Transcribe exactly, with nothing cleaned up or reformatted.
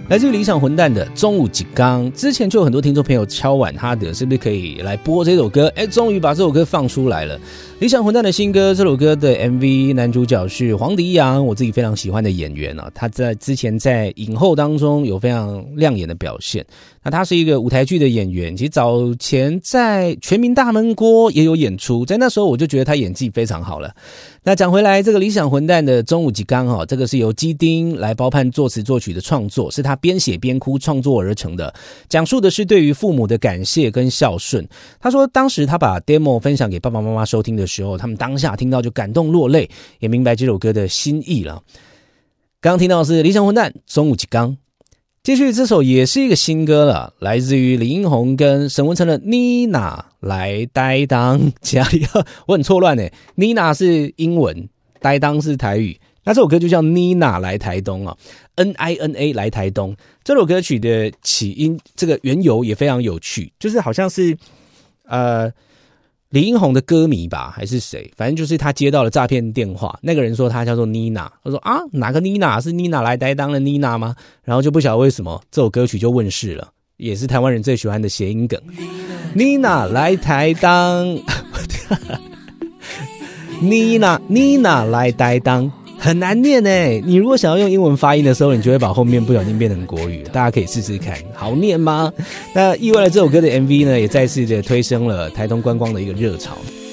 来自于理想混蛋的中午几缸，之前就有很多听众朋友敲碗他的，是不是可以来播这首歌？哎，终于把这首歌放出来了。理想混蛋的新歌，这首歌的 M V 男主角是黄迪阳，我自己非常喜欢的演员啊，他在之前在影后当中有非常亮眼的表现。那他是一个舞台剧的演员，其实早前在全民大闷锅也有演出，在那时候我就觉得他演技非常好了。那讲回来，这个理想混蛋的中午几缸哈，这个是由基丁来包办作词作曲的创作，是他边写边哭创作而成的，讲述的是对于父母的感谢跟孝顺。他说当时他把 demo 分享给爸爸妈妈收听的时候，他们当下听到就感动落泪，也明白这首歌的心意了。刚刚听到的是理想混蛋中午几缸，继续这首也是一个新歌了，来自于李英宏跟沈文成的 Nina 来担当。家里我很错乱耶， Nina 是英文，担当是台语，那这首歌就叫 Nina 来台东啊 ，N I N A 来台东。这首歌曲的起因，这个缘由也非常有趣，就是好像是呃李英宏的歌迷吧，还是谁？反正就是他接到了诈骗电话，那个人说他叫做 Nina， 他说啊，哪个 Nina 是 Nina 来担当的 Nina 吗？然后就不晓得为什么这首歌曲就问世了，也是台湾人最喜欢的谐音梗。Nina 来台当，Nina Nina 来担当。很难念耶，你如果想要用英文发音的时候，你就会把后面不小心变成国语，大家可以试试看，好念吗？那意外的这首歌的 M V 呢，也再次的推升了台东观光的一个热潮。